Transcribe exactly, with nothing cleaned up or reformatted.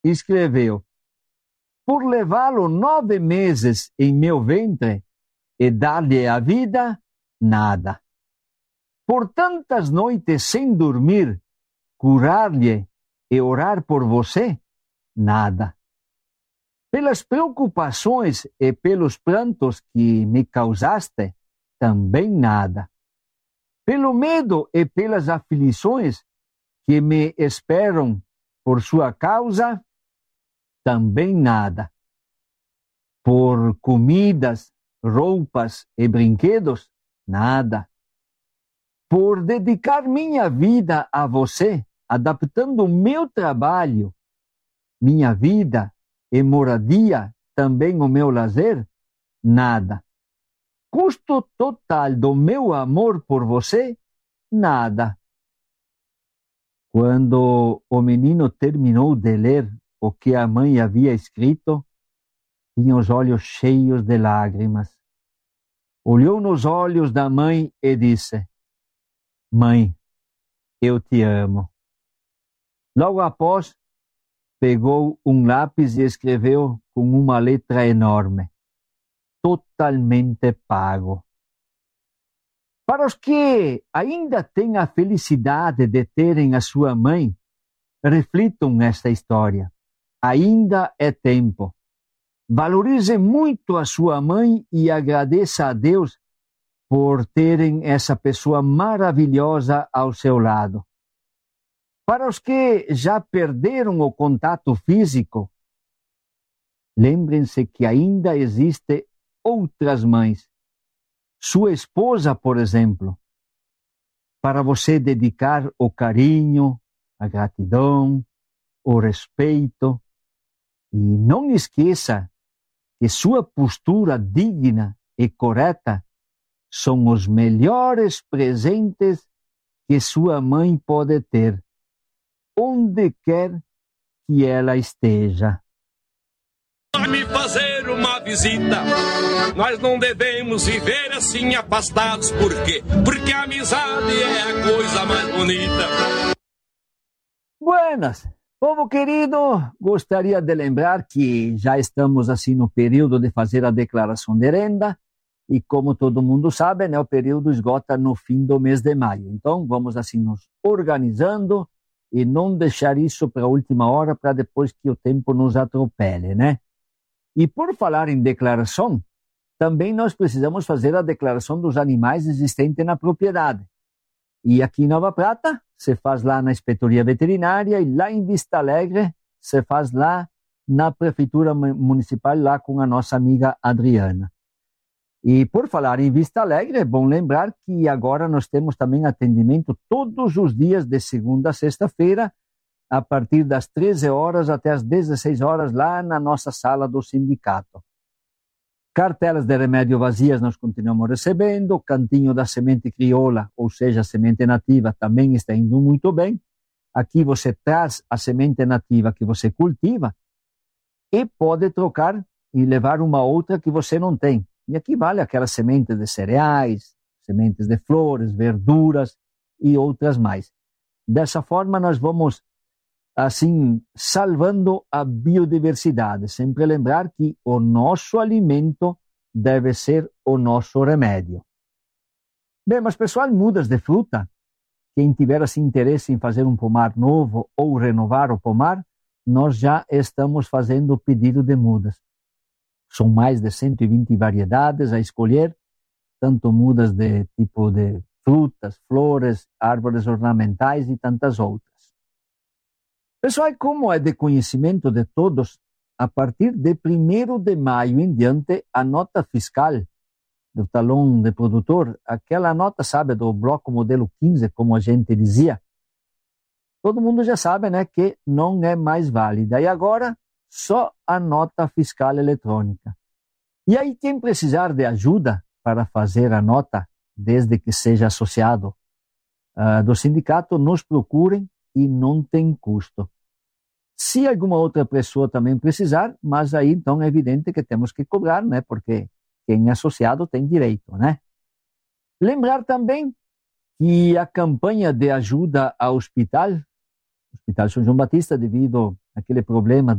escreveu: por levá-lo nove meses em meu ventre e dar-lhe a vida, nada. Por tantas noites sem dormir, curar-lhe e orar por você, nada. Pelas preocupações e pelos prantos que me causaste, também nada. Pelo medo e pelas aflições que me esperam por sua causa, também nada. Por comidas, roupas e brinquedos, nada. Por dedicar minha vida a você, adaptando o meu trabalho, minha vida e moradia, também o meu lazer, nada. Custo total do meu amor por você, nada. Quando o menino terminou de ler o que a mãe havia escrito, tinha os olhos cheios de lágrimas. Olhou nos olhos da mãe e disse: Mãe, eu te amo. Logo após, pegou um lápis e escreveu com uma letra enorme: totalmente pago. Para os que ainda têm a felicidade de terem a sua mãe, reflitam nesta história. Ainda é tempo. Valorize muito a sua mãe e agradeça a Deus por terem essa pessoa maravilhosa ao seu lado. Para os que já perderam o contato físico, lembrem-se que ainda existem outras mães. Sua esposa, por exemplo, para você dedicar o carinho, a gratidão, o respeito. E não esqueça que sua postura digna e correta são os melhores presentes que sua mãe pode ter, onde quer que ela esteja. Vai me fazer uma visita. Nós não devemos viver assim afastados. Por quê? Porque a amizade é a coisa mais bonita. Buenas, povo querido, gostaria de lembrar que já estamos assim no período de fazer a declaração de renda e como todo mundo sabe, né, o período esgota no fim do mês de maio. Então vamos assim nos organizando e não deixar isso para a última hora para depois que o tempo nos atropele, né? E por falar em declaração, também nós precisamos fazer a declaração dos animais existentes na propriedade. E aqui em Nova Prata, se faz lá na Inspetoria Veterinária e lá em Vista Alegre, se faz lá na Prefeitura Municipal, lá com a nossa amiga Adriana. E por falar em Vista Alegre, é bom lembrar que agora nós temos também atendimento todos os dias de segunda a sexta-feira, a partir das treze horas até as dezesseis horas, lá na nossa sala do sindicato. Cartelas de remédio vazias nós continuamos recebendo, o cantinho da semente crioula, ou seja, a semente nativa, também está indo muito bem. Aqui você traz a semente nativa que você cultiva e pode trocar e levar uma outra que você não tem. E aqui vale aquela semente de cereais, sementes de flores, verduras e outras mais. Dessa forma nós vamos assim, salvando a biodiversidade. Sempre lembrar que o nosso alimento deve ser o nosso remédio. Bem, mas pessoal, mudas de fruta, quem tiver assim, interesse em fazer um pomar novo ou renovar o pomar, nós já estamos fazendo o pedido de mudas. São mais de cento e vinte variedades a escolher, tanto mudas de tipo de frutas, flores, árvores ornamentais e tantas outras. Pessoal, como é de conhecimento de todos, a partir de primeiro de maio em diante, a nota fiscal do talão de produtor, aquela nota, sabe, do bloco modelo quinze, como a gente dizia, todo mundo já sabe, né, que não é mais válida. E agora, só a nota fiscal eletrônica. E aí, quem precisar de ajuda para fazer a nota, desde que seja associado uh, do sindicato, nos procurem e não tem custo. Se alguma outra pessoa também precisar, mas aí então é evidente que temos que cobrar, né? Porque quem é associado tem direito, né? Lembrar também que a campanha de ajuda ao hospital, Hospital São João Batista, devido aquele problema